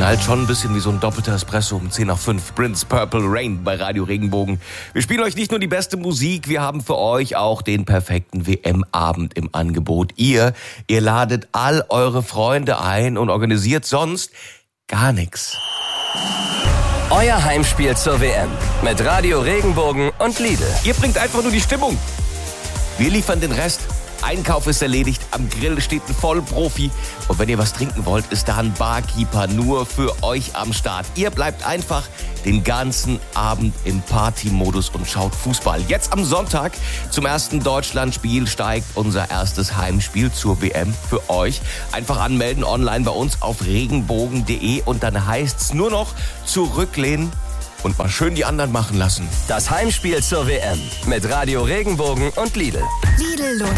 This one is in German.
knallt schon ein bisschen wie so ein doppelter Espresso um 10 nach 5. Prince Purple Rain bei Radio Regenbogen. Wir spielen euch nicht nur die beste Musik, wir haben für euch auch den perfekten WM-Abend im Angebot. Ihr ladet all eure Freunde ein und organisiert sonst gar nichts. Euer Heimspiel zur WM mit Radio Regenbogen und Lidl. Ihr bringt einfach nur die Stimmung. Wir liefern den Rest. Einkauf ist erledigt, am Grill steht ein Vollprofi. Und wenn ihr was trinken wollt, ist da ein Barkeeper nur für euch am Start. Ihr bleibt einfach den ganzen Abend im Partymodus und schaut Fußball. Jetzt am Sonntag zum ersten Deutschlandspiel steigt unser erstes Heimspiel zur WM für euch. Einfach anmelden online bei uns auf regenbogen.de und dann heißt's nur noch zurücklehnen und mal schön die anderen machen lassen. Das Heimspiel zur WM mit Radio Regenbogen und Lidl. Lidl